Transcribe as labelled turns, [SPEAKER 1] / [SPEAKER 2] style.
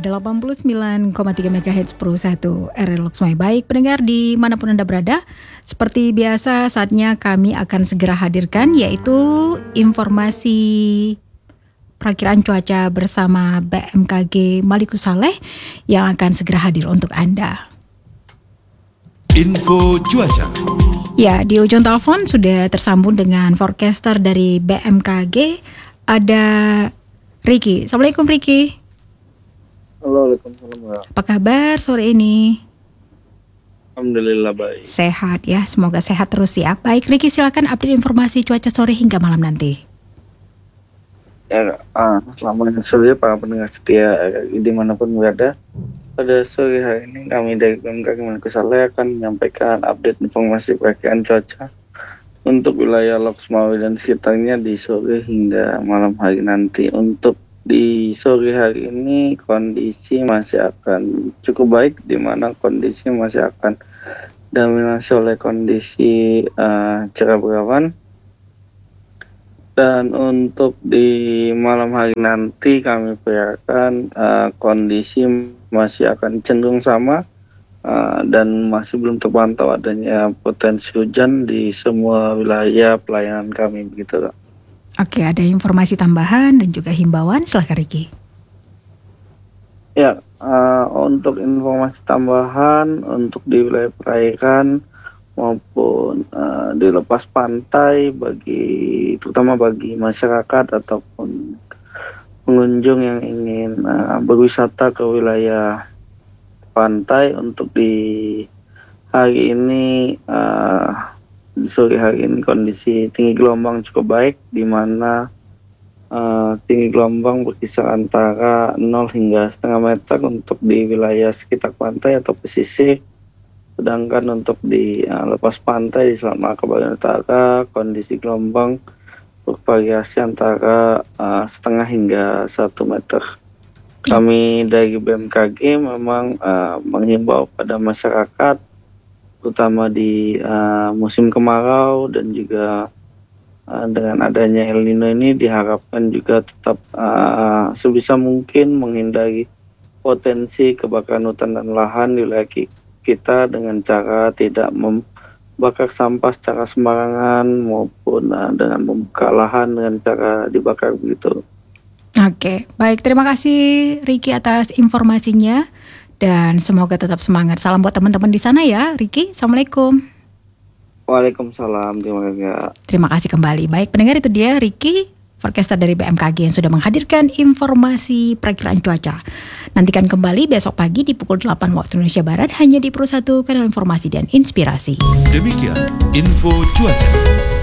[SPEAKER 1] 89,3 MHz Pro 1 RRI Loksmai. Baik pendengar dimanapun Anda berada, seperti biasa saatnya kami akan segera hadirkan yaitu informasi perakiraan cuaca bersama BMKG Malikus Saleh yang akan segera hadir untuk Anda.
[SPEAKER 2] Info cuaca.
[SPEAKER 1] Ya, di ujung telepon sudah tersambung dengan forecaster dari BMKG, ada Ricky. Assalamualaikum Ricky.
[SPEAKER 3] Halo, waalaikumsalam.
[SPEAKER 1] Apa kabar sore ini?
[SPEAKER 3] Alhamdulillah baik.
[SPEAKER 1] Sehat ya, semoga sehat terus ya. Baik Ricky, silakan update informasi cuaca sore hingga malam nanti.
[SPEAKER 3] Ya, selamat sore para pendengar setia dimanapun berada. Pada sore hari ini kami dari BMKG Malikus Saleh akan menyampaikan update informasi perakiraan cuaca untuk wilayah Loksmawe dan sekitarnya di sore hingga malam hari nanti. Untuk di sore hari ini kondisi masih akan cukup baik, di mana kondisi masih akan dominasi oleh kondisi cerah berawan. Dan untuk di malam hari nanti kami perkirakan kondisi masih akan cenderung sama dan masih belum terpantau adanya potensi hujan di semua wilayah pelayanan kami begitu.
[SPEAKER 1] Oke, ada informasi tambahan dan juga himbauan, silakan Ricky.
[SPEAKER 3] Ya, untuk informasi tambahan untuk di wilayah perairan maupun di lepas pantai terutama bagi masyarakat ataupun pengunjung yang ingin berwisata ke wilayah pantai untuk di hari ini di sore hari ini kondisi tinggi gelombang cukup baik, di mana tinggi gelombang berkisar antara 0 hingga setengah meter untuk di wilayah sekitar pantai atau pesisir. Sedangkan untuk di lepas pantai di Selat Malaka bagian utara kondisi gelombang bervariasi antara setengah hingga 1 meter. Kami dari BMKG memang menghimbau pada masyarakat terutama di musim kemarau dan juga dengan adanya El Nino ini diharapkan juga tetap sebisa mungkin menghindari potensi kebakaran hutan dan lahan di wilayah kita dengan cara tidak membakar sampah secara sembarangan maupun dengan membuka lahan dengan cara dibakar begitu.
[SPEAKER 1] Oke, baik, terima kasih Ricky atas informasinya. Dan semoga tetap semangat. Salam buat teman-teman di sana ya, Ricky. Assalamualaikum.
[SPEAKER 3] Waalaikumsalam.
[SPEAKER 1] Terima kasih kembali. Baik, pendengar, itu dia Ricky, forecaster dari BMKG yang sudah menghadirkan informasi perakiraan cuaca. Nantikan kembali besok pagi di pukul 8 waktu Indonesia Barat hanya di Pro 1 Kanal Informasi dan Inspirasi.
[SPEAKER 2] Demikian info cuaca.